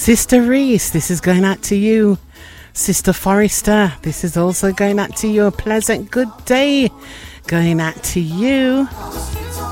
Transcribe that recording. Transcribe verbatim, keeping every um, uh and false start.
Sister Reese, this is going out to you. Sister Forrester, this is also going out to you. A pleasant good day going out to you.